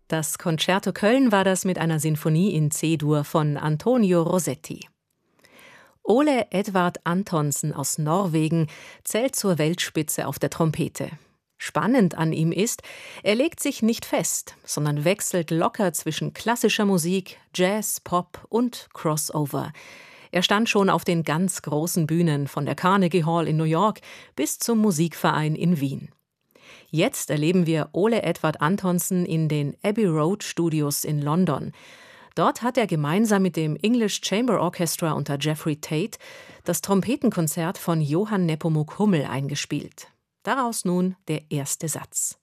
Das Concerto Köln war das mit einer Sinfonie in C-Dur von Antonio Rossetti. Ole Edvard Antonsen aus Norwegen zählt zur Weltspitze auf der Trompete. Spannend an ihm ist, er legt sich nicht fest, sondern wechselt locker zwischen klassischer Musik, Jazz, Pop und Crossover. Er stand schon auf den ganz großen Bühnen, von der Carnegie Hall in New York bis zum Musikverein in Wien. Jetzt erleben wir Ole Edvard Antonsen in den Abbey Road Studios in London. Dort hat er gemeinsam mit dem English Chamber Orchestra unter Jeffrey Tate das Trompetenkonzert von Johann Nepomuk Hummel eingespielt. Daraus nun der erste Satz.